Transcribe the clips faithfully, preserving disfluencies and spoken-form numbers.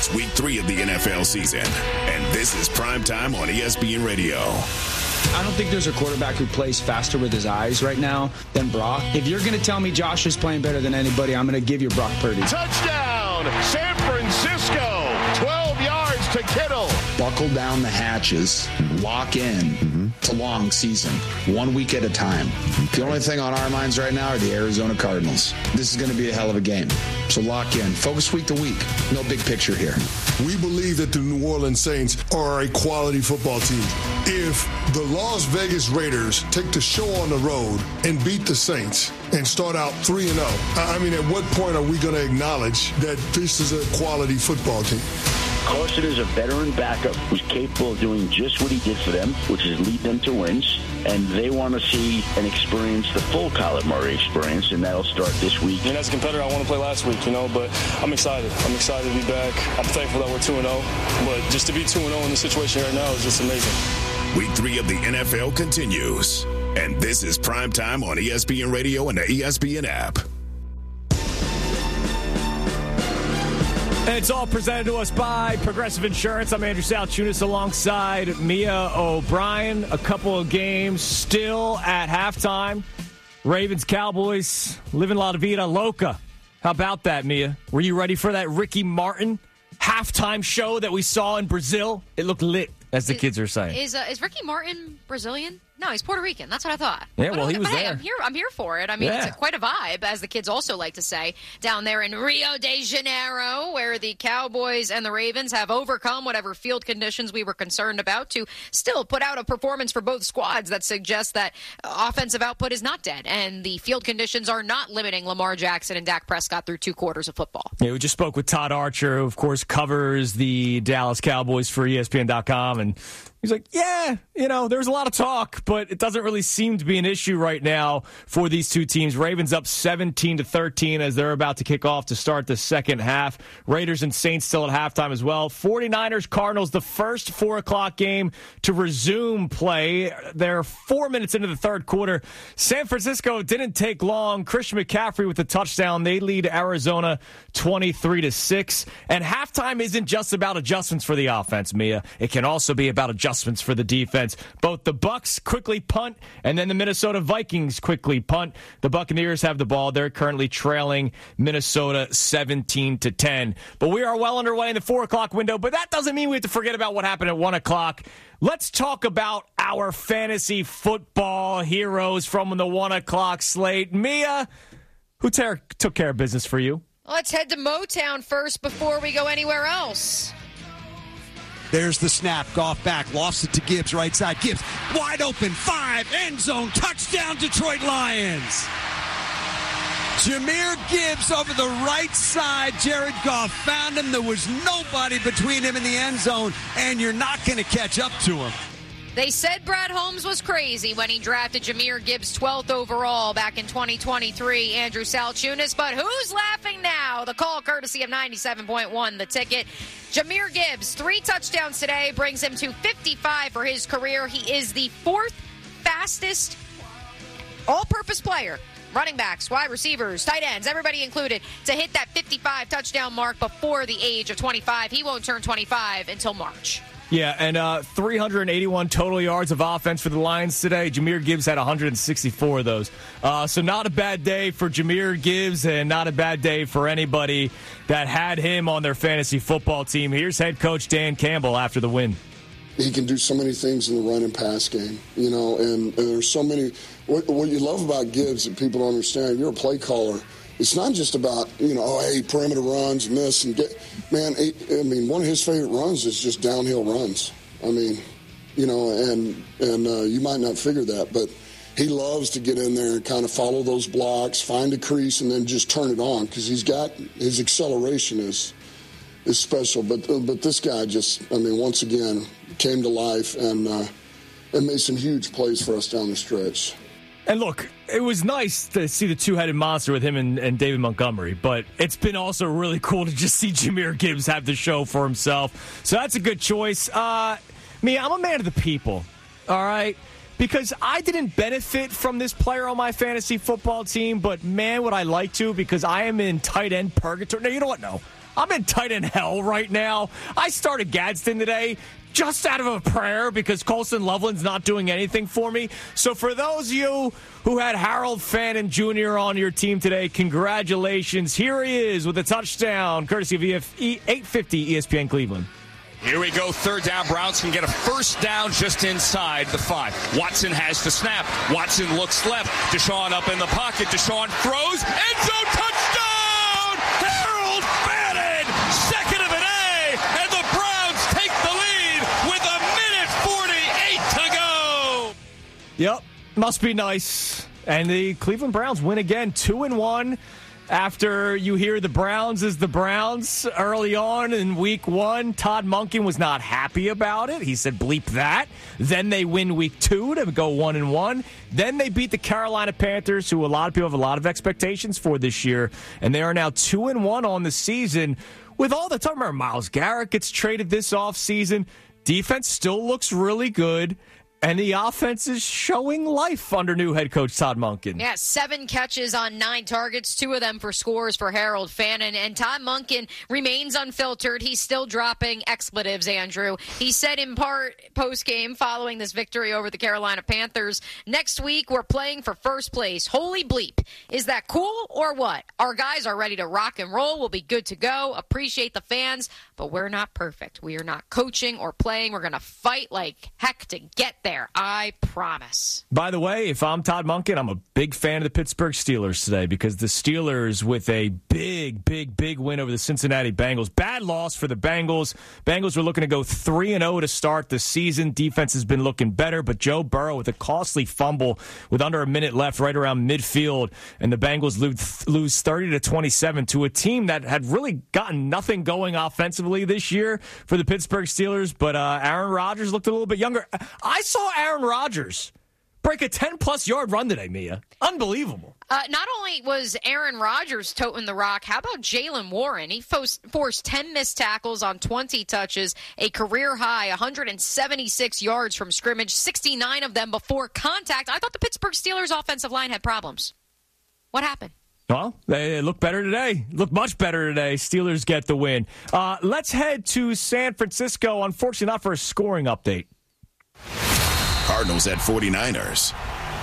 It's week three of the N F L season, and this is Primetime on E S P N Radio. I don't think there's a quarterback who plays faster with his eyes right now than Brock. If you're going to tell me Josh is playing better than anybody, I'm going to give you Brock Purdy. Touchdown, San Francisco. twelve yards to Kittle. Buckle down the hatches, lock in. Mm-hmm. It's a long season, one week at a time. The only thing on our minds right now are the Arizona Cardinals. This is going to be a hell of a game. So lock in. Focus week to week. No big picture here. We believe that the New Orleans Saints are a quality football team. If the Las Vegas Raiders take the show on the road and beat the Saints and start out three and oh, I mean, at what point are we going to acknowledge that this is a quality football team? Carson is a veteran backup who's capable of doing just what he did for them, which is lead them to wins. And they want to see and experience the full Kyler Murray experience, and that'll start this week. And as a competitor, I want to play last week, you know, but I'm excited. I'm excited to be back. I'm thankful that we're two and oh, but just to be two and oh in this situation right now is just amazing. Week three of the N F L continues, and this is Primetime on E S P N Radio and the E S P N app. And it's all presented to us by Progressive Insurance. I'm Andrew Salchunas alongside Mia O'Brien. A couple of games still at halftime. Ravens, Cowboys, living La Vida Loca. How about that, Mia? Were you ready for that Ricky Martin halftime show that we saw in Brazil? It looked lit, as the is, kids are saying. Is uh, is Ricky Martin Brazilian? No, he's Puerto Rican. That's what I thought. Yeah, but, well, he was but there. Hey, I'm here. I'm here for it. I mean, yeah. It's a, quite a vibe, as the kids also like to say, down there in Rio de Janeiro, where the Cowboys and the Ravens have overcome whatever field conditions we were concerned about to still put out a performance for both squads that suggests that offensive output is not dead, and the field conditions are not limiting Lamar Jackson and Dak Prescott through two quarters of football. Yeah, we just spoke with Todd Archer, who, of course, covers the Dallas Cowboys for E S P N dot com, and he's like, yeah, you know, there's a lot of talk, but it doesn't really seem to be an issue right now for these two teams. Ravens up seventeen to thirteen as they're about to kick off to start the second half. Raiders and Saints still at halftime as well. forty-niners, Cardinals, the first four o'clock game to resume play. They're four minutes into the third quarter. San Francisco didn't take long. Christian McCaffrey with the touchdown. They lead Arizona twenty-three to six. And halftime isn't just about adjustments for the offense, Mia. It can also be about adjustments for the defense. Both the Bucks quickly punt, and then the Minnesota Vikings quickly punt. The Buccaneers have the ball. They're currently trailing Minnesota seventeen to ten. But we are well underway in the four o'clock window, but that doesn't mean we have to forget about what happened at one o'clock. Let's talk about our fantasy football heroes from the one o'clock slate. Mia, who ter- took care of business for you? Let's head to Motown first before we go anywhere else. There's the snap. Goff back. Lost it to Gibbs. Right side. Gibbs wide open. Five. End zone. Touchdown, Detroit Lions. Jahmyr Gibbs over the right side. Jared Goff found him. There was nobody between him and the end zone, and you're not going to catch up to him. They said Brad Holmes was crazy when he drafted Jahmyr Gibbs twelfth overall back in twenty twenty-three, Andrew Salchunas. But who's laughing now? The call courtesy of ninety-seven point one, The Ticket. Jahmyr Gibbs, three touchdowns today, brings him to fifty-five for his career. He is the fourth fastest all-purpose player, running backs, wide receivers, tight ends, everybody included, to hit that fifty-five touchdown mark before the age of twenty-five. He won't turn twenty-five until March. Yeah, and uh, three hundred eighty-one total yards of offense for the Lions today. Jahmyr Gibbs had one hundred sixty-four of those. Uh, so not a bad day for Jahmyr Gibbs, and not a bad day for anybody that had him on their fantasy football team. Here's head coach Dan Campbell after the win. He can do so many things in the run and pass game, you know, and, and there's so many. What, what you love about Gibbs that people don't understand, you're a play caller. It's not just about, you know, oh, hey, perimeter runs and this and get, man, it, I mean, one of his favorite runs is just downhill runs. I mean, you know, and and uh, you might not figure that, but he loves to get in there and kind of follow those blocks, find a crease, and then just turn it on because he's got, his acceleration is is special. But uh, but this guy just, I mean, once again, came to life and, uh, and made some huge plays for us down the stretch. And look, it was nice to see the two-headed monster with him and, and David Montgomery, but it's been also really cool to just see Jahmyr Gibbs have the show for himself. So that's a good choice. Uh, me, I'm a man of the people, all right? Because I didn't benefit from this player on my fantasy football team, but man, would I like to, because I am in tight end purgatory. No, you know what? No. I'm in tight end hell right now. I started Gadsden today just out of a prayer because Colson Loveland's not doing anything for me. So for those of you who had Harold Fannin Junior on your team today, congratulations. Here he is with a touchdown, courtesy of eight fifty E S P N Cleveland. Here we go, third down. Browns can get a first down just inside the five. Watson has the snap. Watson looks left. Deshaun up in the pocket. Deshaun throws. End zone touchdown! Harold Fannin, second of an A, and the Browns take the lead with a minute forty-eight to go. Yep, must be nice. And the Cleveland Browns win again, two and one. After you hear the Browns is the Browns early on in week one, Todd Monken was not happy about it. He said, bleep that. Then they win week two to go one and one. Then they beat the Carolina Panthers, who a lot of people have a lot of expectations for this year. And they are now two and one on the season. With all the time, remember, Myles Garrett gets traded this offseason. Defense still looks really good. And the offense is showing life under new head coach Todd Monken. Yeah, seven catches on nine targets, two of them for scores for Harold Fannin. And Todd Monken remains unfiltered. He's still dropping expletives, Andrew. He said in part post-game following this victory over the Carolina Panthers, next week we're playing for first place. Holy bleep. Is that cool or what? Our guys are ready to rock and roll. We'll be good to go. Appreciate the fans, but we're not perfect. We are not coaching or playing. We're going to fight like heck to get there. I promise. By the way, if I'm Todd Monken, I'm a big fan of the Pittsburgh Steelers today because the Steelers with a big, big, big win over the Cincinnati Bengals. Bad loss for the Bengals. Bengals were looking to go three and oh to start the season. Defense has been looking better, but Joe Burrow with a costly fumble with under a minute left right around midfield, and the Bengals lose, lose thirty to twenty-seven to a team that had really gotten nothing going offensively this year for the Pittsburgh Steelers, but uh, Aaron Rodgers looked a little bit younger. I saw Aaron Rodgers break a ten-plus yard run today, Mia. Unbelievable. Uh, not only was Aaron Rodgers toting the rock, how about Jaylen Warren? He forced, forced ten missed tackles on twenty touches, a career-high one hundred seventy-six yards from scrimmage, sixty-nine of them before contact. I thought the Pittsburgh Steelers' offensive line had problems. What happened? Well, they look better today. Look much better today. Steelers get the win. Uh, let's head to San Francisco, unfortunately not for a scoring update. Cardinals at forty-niners.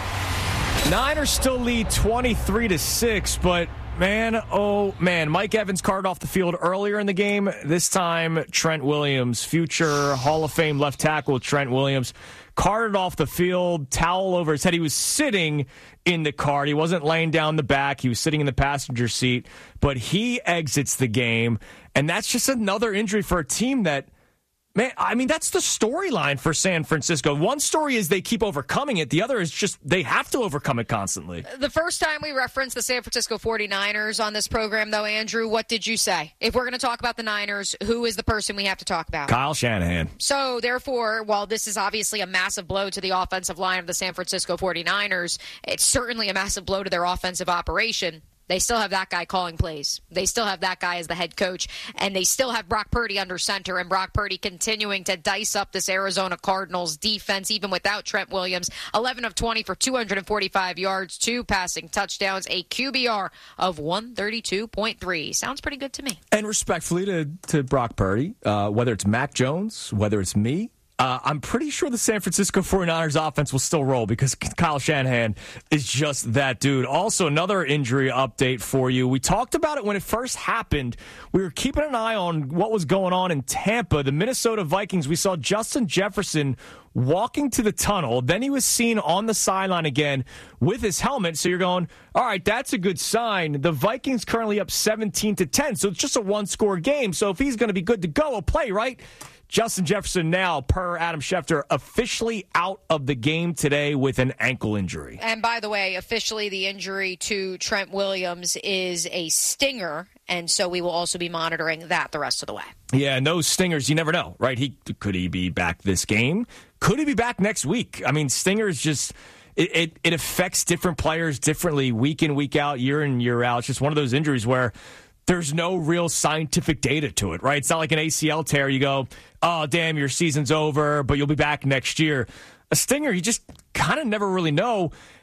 Niners still lead twenty-three to six, but man, oh man, Mike Evans carted off the field earlier in the game. This time, Trent Williams, future Hall of Fame left tackle Trent Williams, carted off the field, towel over his head. He was sitting in the cart. He wasn't laying down the back. He was sitting in the passenger seat, but he exits the game, and that's just another injury for a team that, man, I mean, that's the storyline for San Francisco. One story is they keep overcoming it. The other is just they have to overcome it constantly. The first time we referenced the San Francisco forty-niners on this program, though, Andrew, what did you say? If we're going to talk about the Niners, who is the person we have to talk about? Kyle Shanahan. So, therefore, while this is obviously a massive blow to the offensive line of the San Francisco forty-niners, it's certainly a massive blow to their offensive operation. They still have that guy calling plays. They still have that guy as the head coach, and they still have Brock Purdy under center, and Brock Purdy continuing to dice up this Arizona Cardinals defense, even without Trent Williams. eleven of twenty for two hundred forty-five yards, two passing touchdowns, a Q B R of one thirty-two point three. Sounds pretty good to me. And respectfully to, to Brock Purdy, uh, whether it's Mac Jones, whether it's me, Uh, I'm pretty sure the San Francisco forty-niners offense will still roll because Kyle Shanahan is just that dude. Also, another injury update for you. We talked about it when it first happened. We were keeping an eye on what was going on in Tampa. The Minnesota Vikings, we saw Justin Jefferson walking to the tunnel. Then he was seen on the sideline again with his helmet. So you're going, all right, that's a good sign. The Vikings currently up seventeen to ten. So it's just a one-score game. So if he's going to be good to go, he'll play, right? Justin Jefferson now, per Adam Schefter, officially out of the game today with an ankle injury. And by the way, officially the injury to Trent Williams is a stinger, and so we will also be monitoring that the rest of the way. Yeah, and those stingers, you never know, right? He could he be back this game? Could he be back next week? I mean, stingers just... It, it, it affects different players differently week in, week out, year in, year out. It's just one of those injuries where there's no real scientific data to it, right? It's not like an A C L tear. You go, oh, damn, your season's over, but you'll be back next year. A stinger, you just kind of never really know.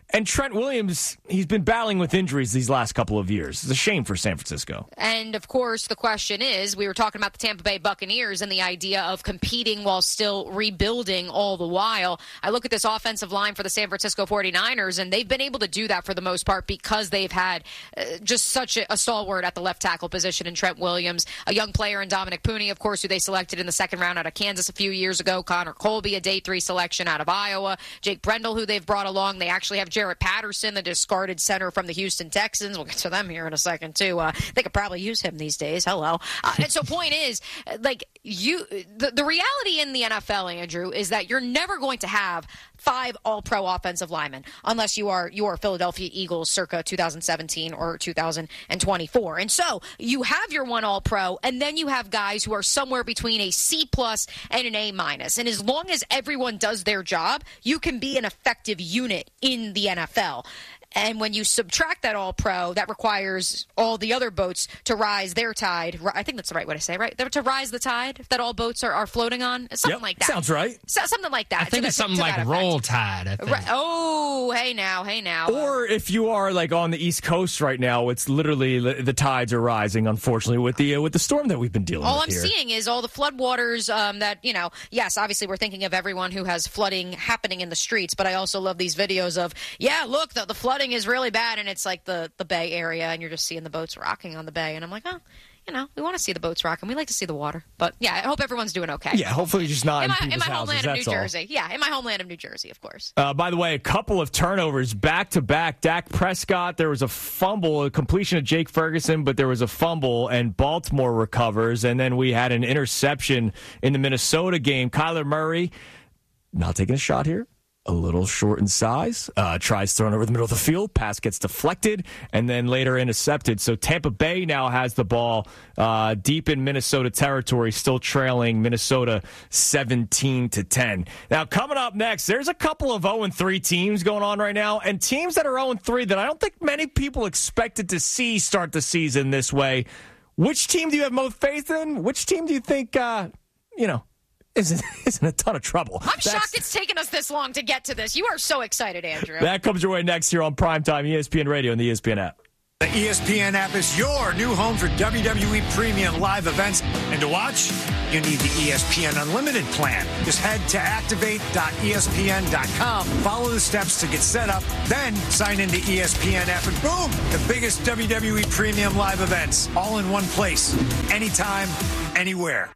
And Trent Williams, he's been battling with injuries these last couple of years. It's a shame for San Francisco. And, of course, the question is, we were talking about the Tampa Bay Buccaneers and the idea of competing while still rebuilding all the while. I look at this offensive line for the San Francisco forty-niners, and they've been able to do that for the most part because they've had uh, just such a, a stalwart at the left tackle position in Trent Williams, a young player in Dominic Pooney, of course, who they selected in the second round out of Kansas a few years ago, Connor Colby, a day three selection out of Iowa, Jake Brendel, who they've brought along. They actually have Jarrett Patterson, the discarded center from the Houston Texans. We'll get to them here in a second, too. Uh, they could probably use him these days. Hello. Uh, and so point is, like, you, the, the reality in the N F L, Andrew, is that you're never going to have five all-pro offensive linemen unless you are you are Philadelphia Eagles circa two thousand seventeen or two thousand twenty-four. And so you have your one all-pro, and then you have guys who are somewhere between a C-plus and an A-minus. And as long as everyone does their job, you can be an effective unit in the N F L. And when you subtract that all-pro, that requires all the other boats to rise their tide. I think that's the right way to say it, right? To rise the tide that all boats are, are floating on. Something yep, like that. Sounds right. So, something like that. I think to it's that, something like roll tide. I think. Right. Oh, hey now, hey now. Or if you are like on the East Coast right now, it's literally the, the tides are rising, unfortunately, with the uh, with the storm that we've been dealing all with I'm here. seeing is all the floodwaters um, that, you know, yes, obviously we're thinking of everyone who has flooding happening in the streets, but I also love these videos of, yeah, look, the, the flooding is really bad, and it's like the, the Bay Area, and you're just seeing the boats rocking on the bay, and I'm like, oh, you know, we want to see the boats rocking. We like to see the water. But, yeah, I hope everyone's doing okay. Yeah, hopefully just not in, in my, people's in my houses, homeland of New that's all. Jersey. Yeah, in my homeland of New Jersey, of course. Uh, by the way, a couple of turnovers back-to-back. Dak Prescott, there was a fumble, a completion of Jake Ferguson, but there was a fumble, and Baltimore recovers. And then we had an interception in the Minnesota game. Kyler Murray, not taking a shot here. A little short in size, uh, tries throwing over the middle of the field, pass gets deflected, and then later intercepted. So Tampa Bay now has the ball uh, deep in Minnesota territory, still trailing Minnesota seventeen to ten. Now, coming up next, there's a couple of oh and three teams going on right now, and teams that are oh and three that I don't think many people expected to see start the season this way. Which team do you have most faith in? Which team do you think, uh, you know, Isn't, isn't a ton of trouble. I'm That's, shocked it's taken us this long to get to this. You are so excited, Andrew. That comes your way next here on Primetime E S P N Radio and the E S P N app. The E S P N app is your new home for W W E Premium live events. And to watch, you need the E S P N Unlimited plan. Just head to activate dot E S P N dot com, follow the steps to get set up, then sign into E S P N app, and boom, the biggest W W E Premium live events, all in one place, anytime, anywhere.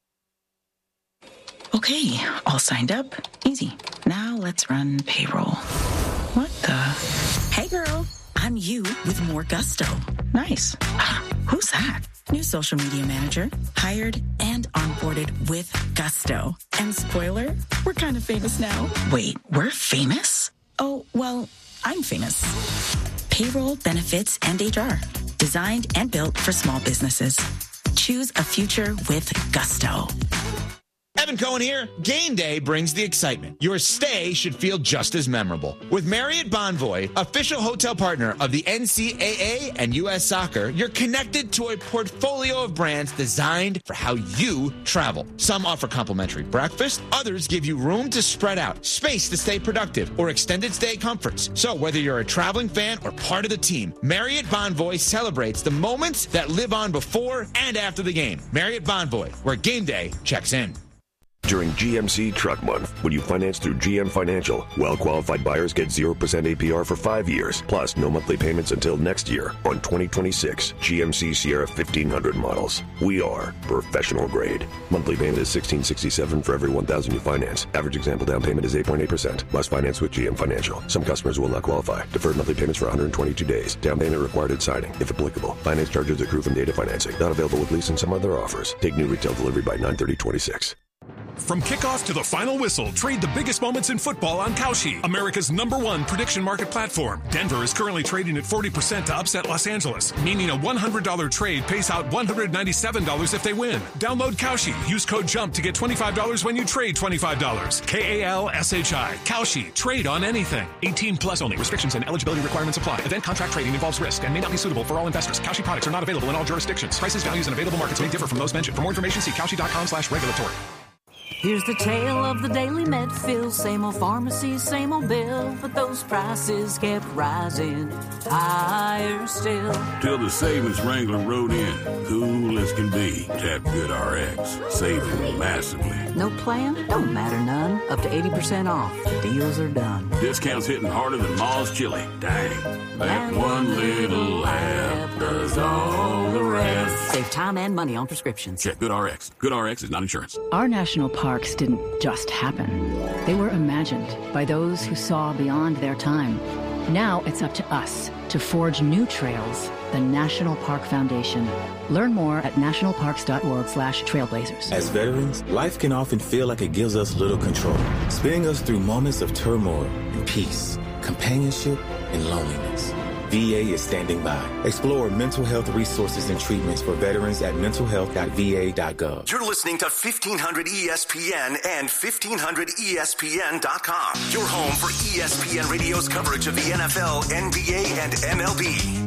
Okay, all signed up. Easy. Now let's run payroll. What the? Hey, girl. I'm you with more gusto. Nice. Who's that? New social media manager. Hired and onboarded with gusto. And spoiler, we're kind of famous now. Wait, we're famous? Oh, well, I'm famous. Payroll, benefits, and H R. Designed and built for small businesses. Choose a future with gusto. Evan Cohen here. Game day brings the excitement. Your stay should feel just as memorable. With Marriott Bonvoy, official hotel partner of the N C double A and U S Soccer, you're connected to a portfolio of brands designed for how you travel. Some offer complimentary breakfast, others give you room to spread out, space to stay productive, or extended stay comforts. So whether you're a traveling fan or part of the team, Marriott Bonvoy celebrates the moments that live on before and after the game. Marriott Bonvoy, where game day checks in. During G M C Truck Month, when you finance through G M Financial, well-qualified buyers get zero percent A P R for five years, plus no monthly payments until next year on twenty twenty-six G M C Sierra fifteen hundred models. We are professional grade. Monthly payment is sixteen sixty-seven for every one thousand you finance. Average example down payment is eight point eight percent. Must finance with G M Financial. Some customers will not qualify. Deferred monthly payments for one hundred twenty-two days. Down payment required at signing, if applicable. Finance charges accrue from data financing. Not available with lease and some other offers. Take new retail delivery by nine thirty twenty-six. From kickoff to the final whistle, trade the biggest moments in football on Kalshi, America's number one prediction market platform. Denver is currently trading at forty percent to upset Los Angeles, meaning a one hundred dollars trade pays out one hundred ninety-seven dollars if they win. Download Kalshi. Use code JUMP to get twenty-five dollars when you trade twenty-five dollars. K A L S H I. Kalshi. Trade on anything. eighteen plus only. Restrictions and eligibility requirements apply. Event contract trading involves risk and may not be suitable for all investors. Kalshi products are not available in all jurisdictions. Prices, values, and available markets may differ from those mentioned. For more information, see Kalshi dot com slash regulatory. Here's the tale of the daily Medfield. Same old pharmacy, same old bill, but those prices kept rising higher still. Till the savings Wrangler rode in. Cool as can be. Tap GoodRx. Saving massively. No plan? Don't matter none. Up to eighty percent off. Deals are done. Discounts hitting harder than Ma's chili. Dang. That one little app does all the rest. Save time and money on prescriptions. Check GoodRx. GoodRx is not insurance. Our national parks didn't just happen. They were imagined by those who saw beyond their time. Now it's up to us to forge new trails. The National Park Foundation. Learn more at nationalparks.org slash trailblazers. As veterans, life can often feel like it gives us little control, spinning us through moments of turmoil and peace, companionship and loneliness. V A is standing by. Explore mental health resources and treatments for veterans at mental health dot v a dot gov. You're listening to fifteen hundred E S P N and fifteen hundred E S P N dot com. Your home for E S P N Radio's coverage of the N F L, N B A, and M L B.